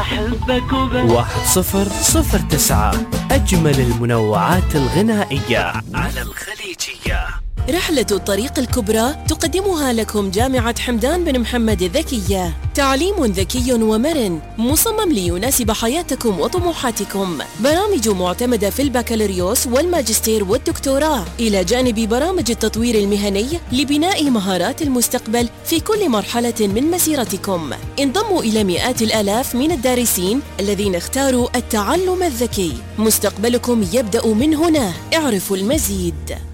أحبك وبس. 1009 أجمل المنوعات الغنائية على الخليجية. رحلة الطريق الكبرى تقدمها لكم جامعة حمدان بن محمد الذكية. تعليم ذكي ومرن مصمم ليناسب حياتكم وطموحاتكم. برامج معتمدة في البكالوريوس والماجستير والدكتوراه، إلى جانب برامج التطوير المهني لبناء مهارات المستقبل في كل مرحلة من مسيرتكم. انضموا إلى مئات الآلاف من الدارسين الذين اختاروا التعلم الذكي. مستقبلكم يبدأ من هنا. اعرفوا المزيد.